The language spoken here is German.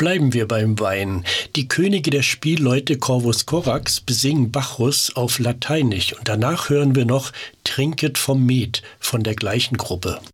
Bleiben wir beim Wein. Die Könige der Spielleute Corvus Corax besingen Bacchus auf Lateinisch und danach hören wir noch Trinket vom Met von der gleichen Gruppe.